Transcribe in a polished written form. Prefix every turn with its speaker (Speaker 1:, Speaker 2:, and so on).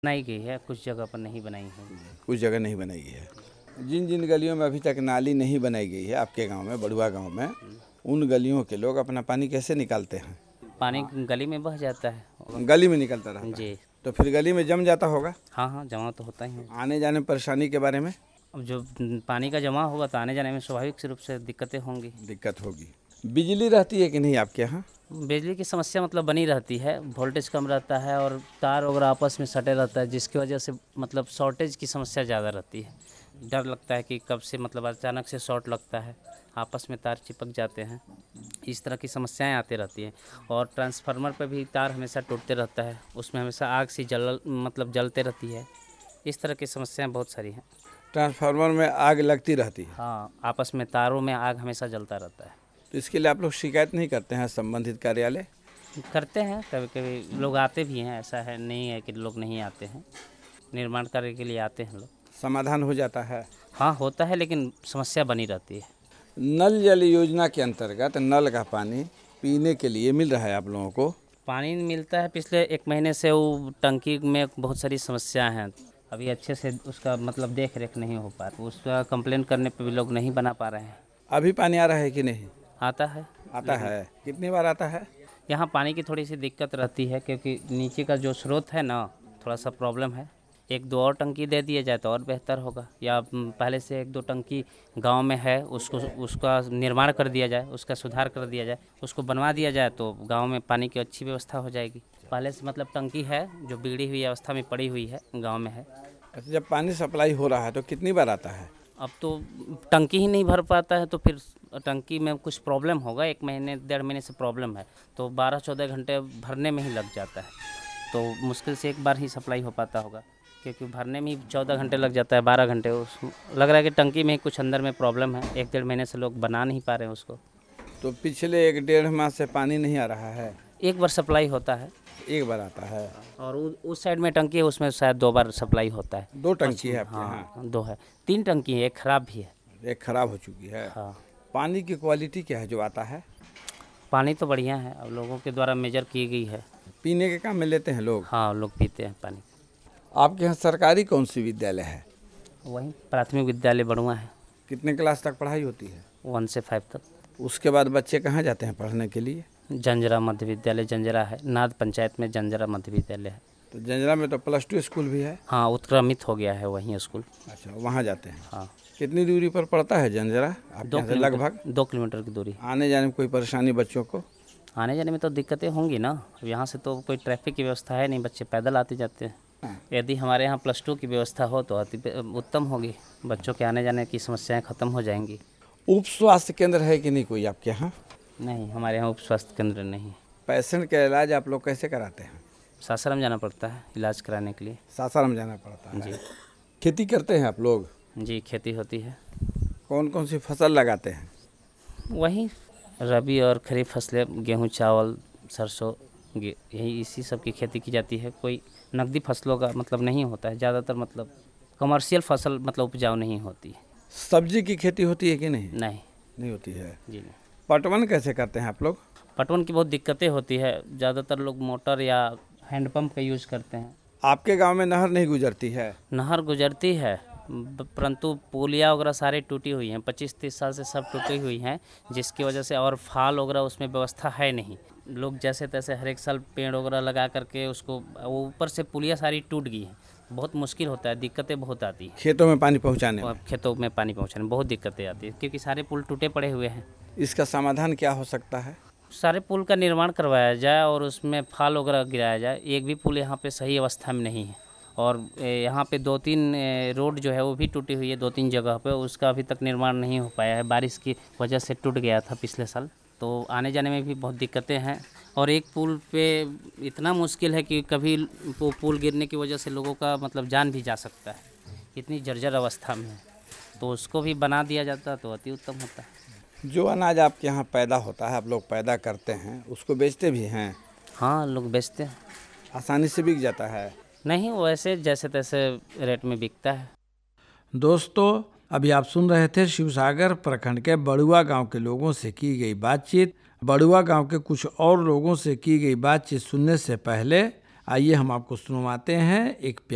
Speaker 1: बनाई गई है, कुछ जगह पर नहीं बनाई है।
Speaker 2: कुछ जगह नहीं बनाई गई है। जिन जिन गलियों में अभी तक नाली नहीं बनाई गई है आपके गांव में, बड़ुआ गांव में, उन गलियों के लोग अपना पानी कैसे निकालते हैं?
Speaker 1: पानी गली में बह जाता है।
Speaker 2: गली में निकलता रहता है?
Speaker 1: जी।
Speaker 2: तो फिर गली में जम जाता होगा?
Speaker 1: हाँ हाँ, जमा तो होता ही है।
Speaker 2: आने जाने में परेशानी के बारे में?
Speaker 1: अब जो पानी का जमा होगा तो आने जाने में स्वाभाविक रूप से दिक्कतें होंगी।
Speaker 2: दिक्कत होगी। बिजली रहती है कि नहीं आपके यहाँ?
Speaker 1: बिजली की समस्या मतलब बनी रहती है, वोल्टेज कम रहता है और तार वगैरह आपस में सटे रहता है, जिसकी वजह से मतलब शॉर्टेज की समस्या ज़्यादा रहती है। डर लगता है कि कब से मतलब अचानक से शॉर्ट लगता है, आपस में तार चिपक जाते हैं, इस तरह की समस्याएं आती रहती हैं। और ट्रांसफार्मर पर भी तार हमेशा टूटते रहता है, उसमें हमेशा आग सी जलते रहती है। इस तरह की समस्याएं बहुत सारी हैं।
Speaker 2: ट्रांसफार्मर में आग लगती रहती है?
Speaker 1: हाँ, आपस में तारों में आग हमेशा जलता रहता है।
Speaker 2: तो इसके लिए आप लोग शिकायत नहीं करते हैं संबंधित कार्यालय?
Speaker 1: करते हैं, कभी कभी लोग आते भी हैं, ऐसा है नहीं है कि लोग नहीं आते हैं, निर्माण कार्य के लिए आते हैं लोग।
Speaker 2: समाधान हो जाता है?
Speaker 1: हाँ होता है, लेकिन समस्या बनी रहती है।
Speaker 2: नल जल योजना के अंतर्गत नल का पानी पीने के लिए मिल रहा है आप लोगों को?
Speaker 1: पानी मिलता है, पिछले 1 महीने से वो टंकी में बहुत सारी समस्याएं हैं, अभी अच्छे से उसका मतलब देख रेख नहीं हो पा रही, उसका कंप्लेंट करने पे भी लोग नहीं बना पा रहे हैं।
Speaker 2: अभी पानी आ रहा है कि नहीं?
Speaker 1: आता है।
Speaker 2: आता है। कितनी बार आता है?
Speaker 1: यहाँ पानी की थोड़ी सी दिक्कत रहती है, क्योंकि नीचे का जो स्रोत है ना, थोड़ा सा प्रॉब्लम है। 1-2 और टंकी दे दिया जाए तो और बेहतर होगा, या पहले से 1-2 टंकी गांव में है उसका निर्माण कर दिया जाए, उसका सुधार कर दिया जाए, उसको बनवा दिया जाए तो गांव में पानी की अच्छी व्यवस्था हो जाएगी। पहले से मतलब टंकी है जो बिगड़ी हुई अवस्था में पड़ी हुई है, गाँव में है।
Speaker 2: अच्छा, जब पानी सप्लाई हो रहा है तो कितनी बार आता है?
Speaker 1: अब तो टंकी ही नहीं भर पाता है, तो फिर टंकी में कुछ प्रॉब्लम होगा, 1 महीने 1.5 महीने से प्रॉब्लम है, तो 12-14 घंटे भरने में ही लग जाता है। तो मुश्किल से एक बार ही सप्लाई हो पाता होगा, क्योंकि भरने में ही 14 घंटे लग जाता है, 12 घंटे। लग रहा है कि टंकी में कुछ अंदर में प्रॉब्लम है, 1-1.5 महीने से लोग बना नहीं पा रहे हैं उसको।
Speaker 2: तो पिछले 1-1.5 माह से पानी नहीं आ रहा है?
Speaker 1: एक बार सप्लाई होता है।
Speaker 2: एक बार आता है।
Speaker 1: और उस साइड में टंकी है, उसमें शायद 2 बार सप्लाई होता है।
Speaker 2: 2 टंकी है आपके यहाँ?
Speaker 1: हाँ 2 है, 3 टंकी है, एक खराब भी है।
Speaker 2: एक खराब हो चुकी है।
Speaker 1: हाँ।
Speaker 2: पानी की क्वालिटी क्या है जो आता है?
Speaker 1: पानी तो बढ़िया है, अब लोगों के द्वारा मेजर की गई है।
Speaker 2: पीने के काम में लेते हैं लोग?
Speaker 1: हाँ, लोग पीते हैं पानी।
Speaker 2: आपके यहाँ सरकारी कौन सी विद्यालय है?
Speaker 1: वही प्राथमिक विद्यालय बड़ुआ है।
Speaker 2: कितने क्लास तक पढ़ाई होती है?
Speaker 1: 1 से 5 तक।
Speaker 2: उसके बाद बच्चे कहाँ जाते हैं पढ़ने के लिए?
Speaker 1: जंजरा मध्य विद्यालय जंजरा है, नाद पंचायत में जंजरा मध्य विद्यालय है।
Speaker 2: तो जंजरा में तो +2 स्कूल भी है?
Speaker 1: हाँ, उत्क्रमित हो गया है वहीं स्कूल।
Speaker 2: अच्छा, वहाँ जाते हैं।
Speaker 1: हाँ।
Speaker 2: कितनी दूरी पर पड़ता है जंजरा आपके यहाँ से? लगभग
Speaker 1: 2 किलोमीटर की दूरी।
Speaker 2: आने जाने में कोई परेशानी बच्चों को?
Speaker 1: आने जाने में तो दिक्कतें होंगी ना, अब यहाँ से तो कोई ट्रैफिक की व्यवस्था है नहीं, बच्चे पैदल आते जाते हैं। यदि हमारे यहाँ +2 की व्यवस्था हो तो अति उत्तम होगी, बच्चों के आने जाने की समस्याएं खत्म हो जाएंगी।
Speaker 2: उप स्वास्थ्य केंद्र है कि नहीं कोई आपके यहाँ?
Speaker 1: नहीं, हमारे यहाँ उप स्वास्थ्य केंद्र नहीं।
Speaker 2: पेशेंट का इलाज आप लोग कैसे कराते हैं?
Speaker 1: सासाराम जाना पड़ता है इलाज कराने के लिए।
Speaker 2: सासाराम जाना पड़ता है?
Speaker 1: जी।
Speaker 2: खेती करते हैं आप लोग?
Speaker 1: जी, खेती होती है।
Speaker 2: कौन कौन सी फसल लगाते हैं?
Speaker 1: वही रबी और खरीफ फसलें, गेहूँ, चावल, सरसों, यही इसी सब की खेती की जाती है। कोई नकदी फसलों का मतलब नहीं होता है, ज़्यादातर मतलब कमर्शियल फसल मतलब उपजाऊ नहीं होती है।
Speaker 2: सब्जी की खेती होती है कि नहीं? नहीं होती है।
Speaker 1: जी नहीं।
Speaker 2: पटवन कैसे करते हैं आप लोग?
Speaker 1: पटवन की बहुत दिक्कतें होती है, ज़्यादातर लोग मोटर या हैंडपम्प का यूज़ करते हैं।
Speaker 2: आपके गांव में नहर नहीं गुजरती है?
Speaker 1: नहर गुजरती है, परंतु पुलिया वगैरह सारी टूटी हुई हैं, 25-30 साल से सब टूटी हुई हैं, जिसकी वजह से, और फाल वगैरह उसमें व्यवस्था है नहीं। लोग जैसे तैसे हर एक साल पेड़ वगैरह लगा करके उसको, वो ऊपर से पुलिया सारी टूट गई है, बहुत मुश्किल होता है, दिक्कतें बहुत आती है।
Speaker 2: खेतों में पानी पहुँचाने में?
Speaker 1: खेतों में पानी पहुँचाने में बहुत दिक्कतें आती है, क्योंकि सारे पुल टूटे पड़े हुए हैं।
Speaker 2: इसका समाधान क्या हो सकता है?
Speaker 1: सारे पुल का निर्माण करवाया जाए और उसमें फाल वगैरह गिराया जाए। एक भी पुल यहाँ पे सही अवस्था में नहीं है, और यहाँ पे 2-3 रोड जो है वो भी टूटी हुई है, 2-3 जगह पे, उसका अभी तक निर्माण नहीं हो पाया है, बारिश की वजह से टूट गया था पिछले साल, तो आने जाने में भी बहुत दिक्कतें हैं। और एक पुल पे इतना मुश्किल है कि कभी वो पुल गिरने की वजह से लोगों का मतलब जान भी जा सकता है, इतनी जर्जर अवस्था में है, तो उसको भी बना दिया जाता तो अति उत्तम होता है।
Speaker 2: जो अनाज आपके यहाँ पैदा होता है, आप लोग पैदा करते हैं, उसको बेचते भी हैं?
Speaker 1: हाँ, लोग बेचते हैं।
Speaker 2: आसानी से बिक जाता है?
Speaker 1: नहीं, वैसे जैसे तैसे रेट में बिकता है।
Speaker 2: दोस्तों, अभी आप सुन रहे थे शिवसागर प्रखंड के बड़ुआ गांव के लोगों से की गई बातचीत। बड़ुआ गांव के कुछ और लोगों से की गई बातचीत सुनने से पहले आइए हम आपको सुनवाते हैं एक